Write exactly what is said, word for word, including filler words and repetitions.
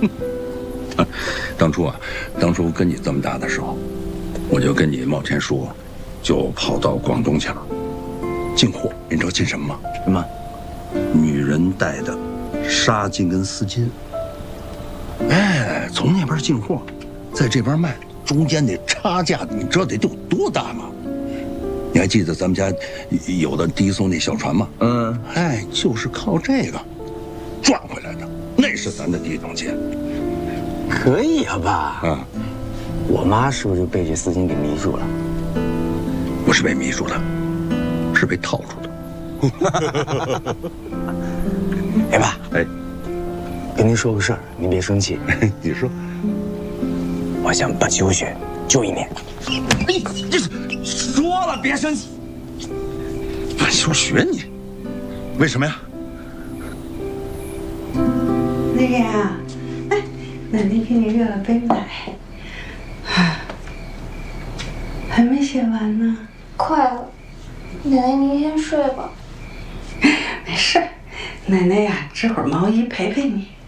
当初啊，当初跟你这么大的时候，我就跟你冒钱叔，就跑到广东去了，进货。你知道进什么吗？ 什么？ 女人戴的纱巾跟丝巾。哎，从那边进货，在这边卖，中间那差价，你知道得有多大吗？你还记得咱们家有的第一艘那小船吗？ 嗯， 哎，就是靠这个赚回来的，那是咱的第一桶金。 可以啊，爸。 啊， 我妈是不是就被这丝巾给迷住了？ 不是被迷住的，是被套住的。 哎，爸， 哎， 跟您说个事儿，您别生气。 你说， 我想办休学，就一年。 哎，这是说了别生气。 办休学你，为什么呀？ 那个呀，哎，奶奶给你热了杯奶，还没写完呢。 快了，奶奶您先睡吧。 没事，奶奶呀，织会儿毛衣陪陪你。